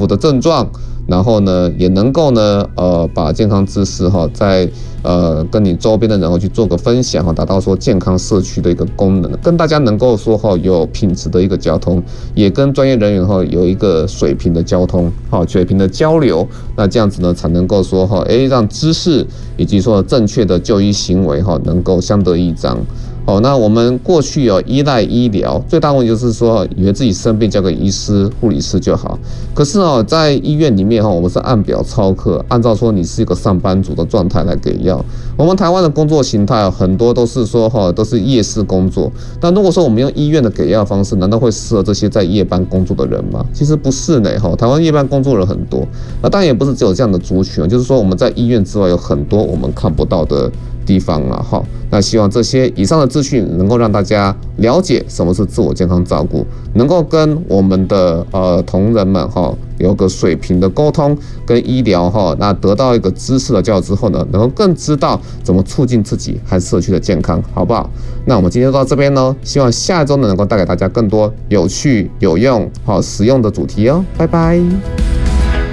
的症状，然后呢，也能够呢，把健康知识在跟你周边的人去做个分享达到说健康社区的一个功能，跟大家能够说有品质的一个交通，也跟专业人员有一个水平的交通，水平的交流，那这样子呢，才能够说让知识以及说正确的就医行为能够相得益彰。那我们过去依赖医疗，最大问题就是说，以为自己生病交给医师、护理师就好。可是在医院里面我们是按表操课，按照说你是一个上班族的状态来给药。我们台湾的工作形态很多都是说都是夜市工作。但如果说我们用医院的给药方式，难道会适合这些在夜班工作的人吗？其实不是呢。台湾夜班工作人很多，那当然也不是只有这样的族群，就是说我们在医院之外有很多我们看不到的地方啦。那希望这些以上的资讯能够让大家了解什么是自我健康照顾，能够跟我们的同仁们有个水平的沟通跟医疗那得到一个知识的教育之后呢，能够更知道怎么促进自己和社区的健康，好不好？那我们今天就到这边呢，希望下一周呢能够带给大家更多有趣、有用、实用的主题哦，拜拜。